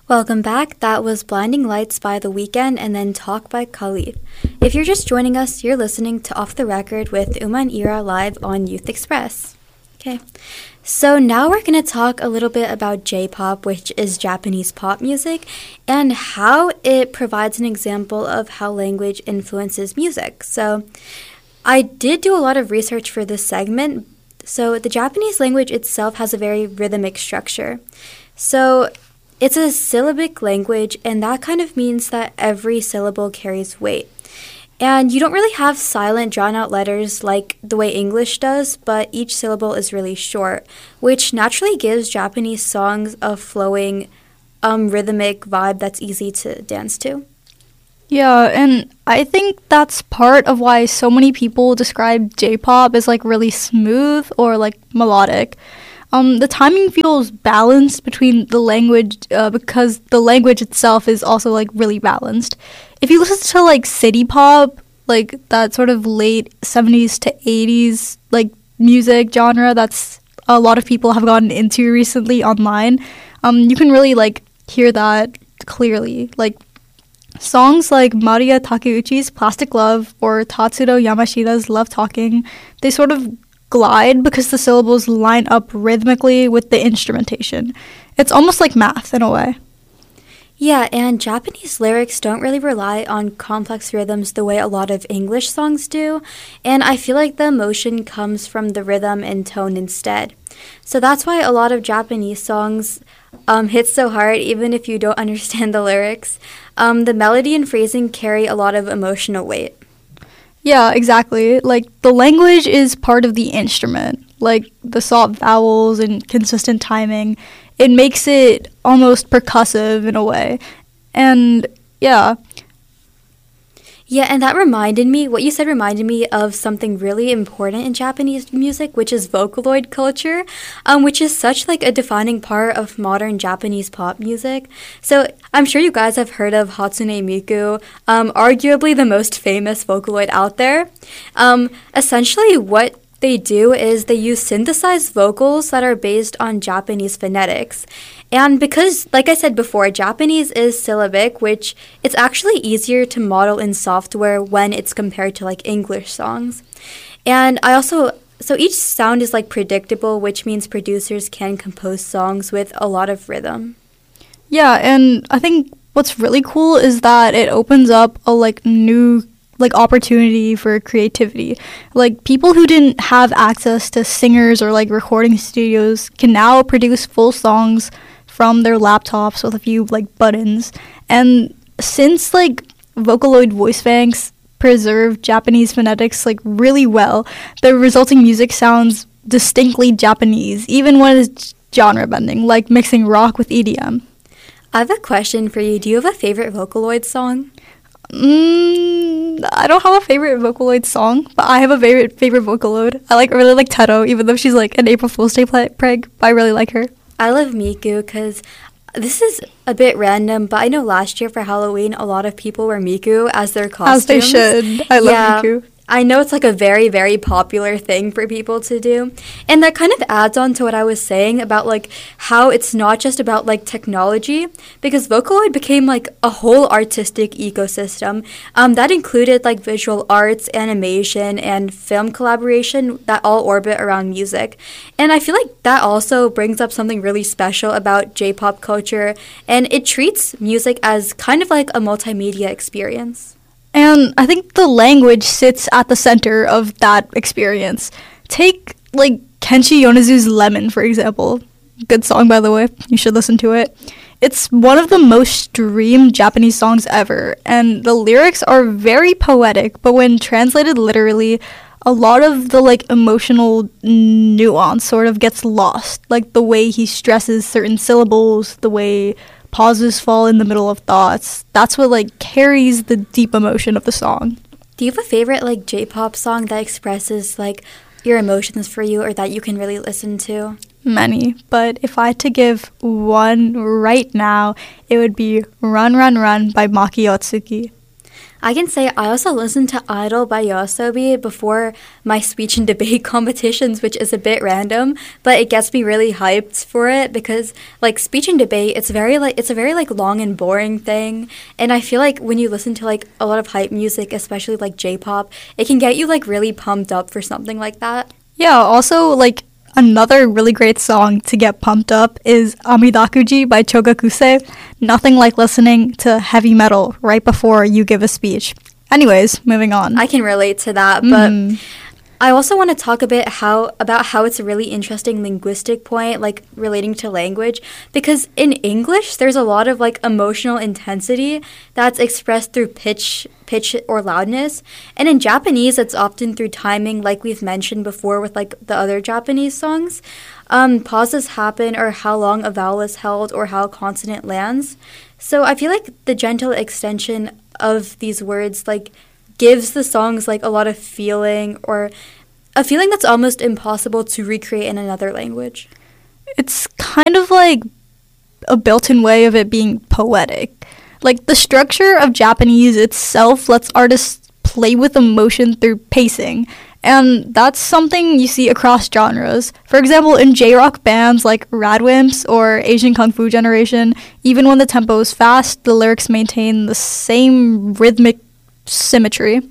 Welcome back. That was Blinding Lights by The Weeknd and then Talk by Khalid. If you're just joining us, you're listening to Off the Record with Uma and Ira live on Youth Express. Okay, so now we're going to talk a little bit about J-pop, which is Japanese pop music, and how it provides an example of how language influences music. So I did do a lot of research for this segment. So the Japanese language itself has a very rhythmic structure. So it's a syllabic language, and that kind of means that every syllable carries weight. And you don't really have silent, drawn-out letters like the way English does, but each syllable is really short, which naturally gives Japanese songs a flowing, rhythmic vibe that's easy to dance to. Yeah, and I think that's part of why so many people describe J-pop as like really smooth or like melodic. The timing feels balanced between the language because the language itself is also like really balanced. If you listen to like city pop, like that sort of late 70s to 80s like music genre that's a lot of people have gotten into recently online, you can really like hear that clearly. Like songs like Maria Takeuchi's Plastic Love or Tatsuro Yamashida's Love Talking, they sort of glide because the syllables line up rhythmically with the instrumentation. It's almost like math in a way. Yeah, and Japanese lyrics don't really rely on complex rhythms the way a lot of English songs do, and I feel like the emotion comes from the rhythm and tone instead. So that's why a lot of Japanese songs hit so hard even if you don't understand the lyrics. The melody and phrasing carry a lot of emotional weight. Yeah, exactly. Like, the language is part of the instrument. Like, the soft vowels and consistent timing. It makes it almost percussive in a way. And, yeah. Yeah, and what you said reminded me of something really important in Japanese music, which is Vocaloid culture, which is such like a defining part of modern Japanese pop music. So I'm sure you guys have heard of Hatsune Miku, arguably the most famous Vocaloid out there. Essentially what they do is they use synthesized vocals that are based on Japanese phonetics. And because, like I said before, Japanese is syllabic, which it's actually easier to model in software when it's compared to like English songs. And so each sound is like predictable, which means producers can compose songs with a lot of rhythm. Yeah, and I think what's really cool is that it opens up a like new like opportunity for creativity. Like people who didn't have access to singers or like recording studios can now produce full songs from their laptops with a few like buttons. And since like Vocaloid voice banks preserve Japanese phonetics like really well, the resulting music sounds distinctly Japanese, even when it's genre bending, like mixing rock with EDM. I have a question for you. Do you have a favorite Vocaloid song? I don't have a favorite Vocaloid song, but I have a favorite Vocaloid. I really like Teto, even though she's like an April Fool's Day prank, but I really like her. I love Miku because this is a bit random, but I know last year for Halloween, a lot of people wear Miku as their costumes. As they should. I love Miku. I know it's like a very, very popular thing for people to do. And that kind of adds on to what I was saying about like how it's not just about like technology, because Vocaloid became like a whole artistic ecosystem that included like visual arts, animation, and film collaboration that all orbit around music. And I feel like that also brings up something really special about J-pop culture, and it treats music as kind of like a multimedia experience. And I think the language sits at the center of that experience. Take, like, Kenshi Yonezu's Lemon, for example. Good song, by the way. You should listen to it. It's one of the most streamed Japanese songs ever, and the lyrics are very poetic, but when translated literally, a lot of the, like, emotional nuance sort of gets lost. Like, the way he stresses certain syllables, the way pauses fall in the middle of thoughts. That's what like carries the deep emotion of the song. Do you have a favorite like J-pop song that expresses like your emotions for you or that you can really listen to? Many, but if I had to give one right now, it would be Run Run Run by Maki Otsuki. I can say I also listened to Idol by YOASOBI before my speech and debate competitions, which is a bit random, but it gets me really hyped for it because like speech and debate, it's a very like long and boring thing, and I feel like when you listen to like a lot of hype music, especially like J-pop, it can get you like really pumped up for something like that. Yeah, also, like, another really great song to get pumped up is Amidakuji by Chogakuse. Nothing like listening to heavy metal right before you give a speech. Anyways, moving on. I can relate to that, but I also want to talk a bit about how it's a really interesting linguistic point, like relating to language, because in English there's a lot of like emotional intensity that's expressed through pitch or loudness, and in Japanese it's often through timing, like we've mentioned before with like the other Japanese songs. Pauses happen, or how long a vowel is held, or how a consonant lands. So I feel like the gentle extension of these words like gives the songs like a lot of feeling, or a feeling that's almost impossible to recreate in another language. It's kind of like a built-in way of it being poetic. Like, the structure of Japanese itself lets artists play with emotion through pacing, and that's something you see across genres. For example, in J-rock bands like Radwimps or Asian Kung Fu Generation, even when the tempo is fast, the lyrics maintain the same rhythmic symmetry.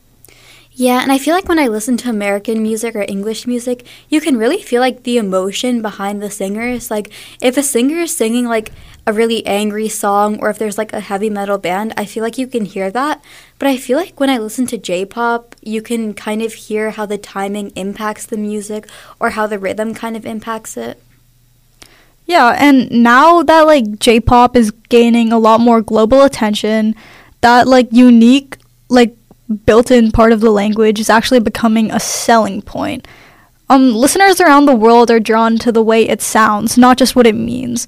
Yeah, and I feel like when I listen to American music or English music, you can really feel like the emotion behind the singers. Like, if a singer is singing like a really angry song, or if there's like a heavy metal band, I feel like you can hear that. But I feel like when I listen to J-pop, you can kind of hear how the timing impacts the music, or how the rhythm kind of impacts it. Yeah, and now that like J-pop is gaining a lot more global attention, that like unique like built-in part of the language is actually becoming a selling point. Listeners around the world are drawn to the way it sounds, not just what it means.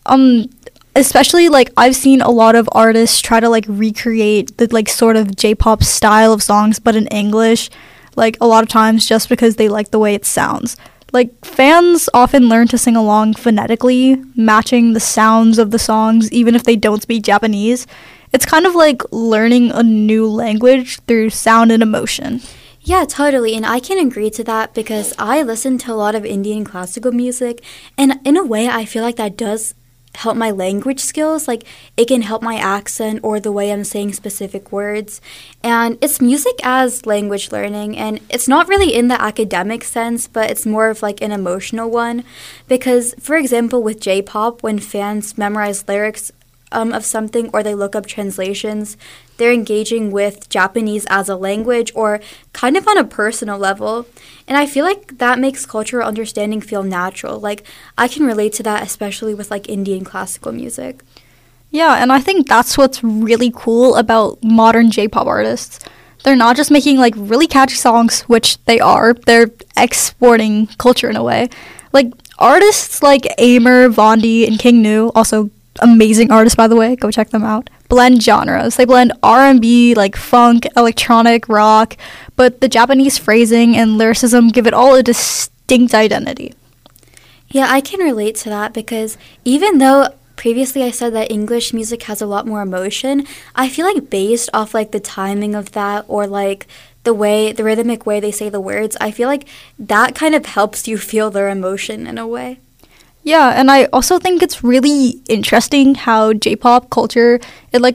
Especially like I've seen a lot of artists try to like recreate the like sort of J-pop style of songs, but in English, like a lot of times just because they like the way it sounds. Like, fans often learn to sing along phonetically, matching the sounds of the songs even if they don't speak Japanese. It's kind of like learning a new language through sound and emotion. Yeah, totally, and I can agree to that because I listen to a lot of Indian classical music, and in a way I feel like that does help my language skills. Like, it can help my accent or the way I'm saying specific words, and it's music as language learning, and it's not really in the academic sense, but it's more of like an emotional one, because for example with J-pop, when fans memorize lyrics of something, or they look up translations, they're engaging with Japanese as a language, or kind of on a personal level. And I feel like that makes cultural understanding feel natural. Like, I can relate to that, especially with like Indian classical music. Yeah, and I think that's what's really cool about modern J-pop artists. They're not just making like really catchy songs, which they are, they're exporting culture in a way. Like, artists like Aimer, Vondi, and King Nu, also amazing artists, by the way, go check them out, blend genres. They blend R&B, like funk, electronic, rock, but the Japanese phrasing and lyricism give it all a distinct identity. Yeah, I can relate to that because even though previously I said that English music has a lot more emotion, I feel like based off like the timing of that, or like the rhythmic way they say the words, I feel like that kind of helps you feel their emotion in a way. Yeah, and I also think it's really interesting how J-pop culture, it like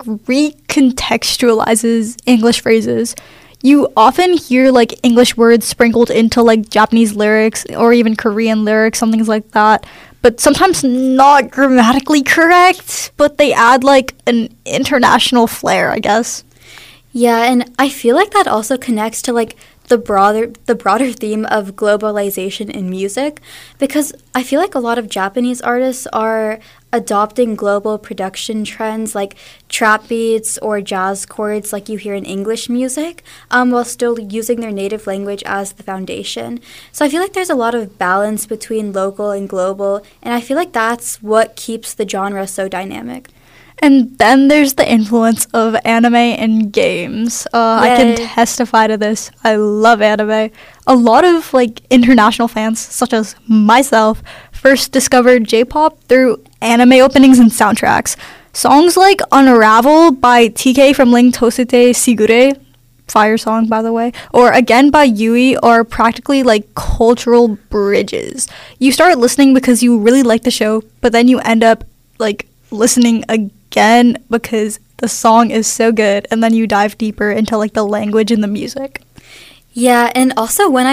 recontextualizes English phrases. You often hear like English words sprinkled into like Japanese lyrics or even Korean lyrics, some things like that, but sometimes not grammatically correct, but they add like an international flair, I guess. Yeah, and I feel like that also connects to like the broader theme of globalization in music, because I feel like a lot of Japanese artists are adopting global production trends like trap beats or jazz chords like you hear in English music, while still using their native language as the foundation. So I feel like there's a lot of balance between local and global, and I feel like that's what keeps the genre so dynamic. And then there's the influence of anime and games. I can testify to this. I love anime. A lot of like international fans, such as myself, first discovered J-pop through anime openings and soundtracks. Songs like Unravel by TK from Ling Tosete Sigure, fire song by the way, or Again by Yui are practically like cultural bridges. You start listening because you really like the show, but then you end up like listening again because the song is so good, and then you dive deeper into like the language and the music. Yeah, and also when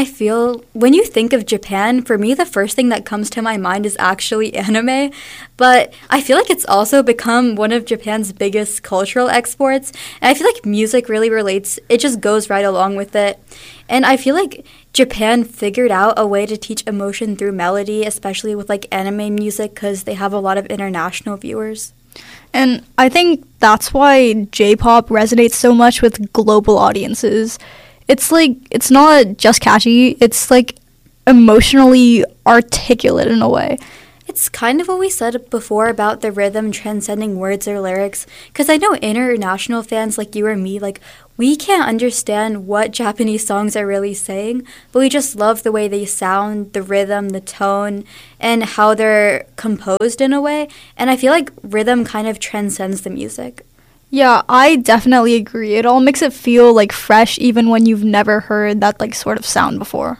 you think of Japan, for me the first thing that comes to my mind is actually anime, but I feel like it's also become one of Japan's biggest cultural exports, and I feel like music really relates, it just goes right along with it. And I feel like Japan figured out a way to teach emotion through melody, especially with like anime music, because they have a lot of international viewers. And I think that's why J-pop resonates so much with global audiences. It's like, it's not just catchy, it's like emotionally articulate in a way. It's kind of what we said before about the rhythm transcending words or lyrics, because I know international fans like you or me, like, we can't understand what Japanese songs are really saying, but we just love the way they sound, the rhythm, the tone, and how they're composed in a way, and I feel like rhythm kind of transcends the music. Yeah, I definitely agree. It all makes it feel like fresh even when you've never heard that like sort of sound before.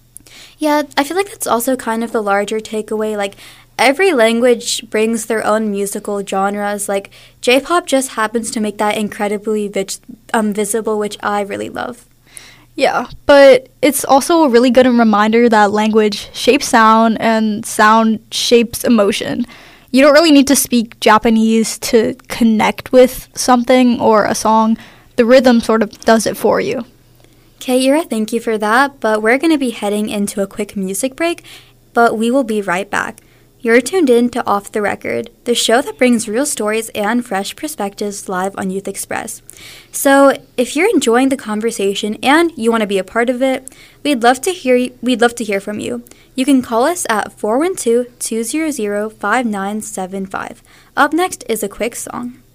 Yeah, I feel like that's also kind of the larger takeaway. Like, every language brings their own musical genres. Like, J-pop just happens to make that incredibly visible, which I really love. Yeah, but it's also a really good reminder that language shapes sound and sound shapes emotion. You don't really need to speak Japanese to connect with something or a song. The rhythm sort of does it for you. Okay, Ira, thank you for that, but we're going to be heading into a quick music break, but we will be right back. You're tuned in to Off the Record, the show that brings real stories and fresh perspectives live on Youth Express. So, if you're enjoying the conversation and you want to be a part of it, we'd love to hear from you. You can call us at 412-200-5975. Up next is a quick song.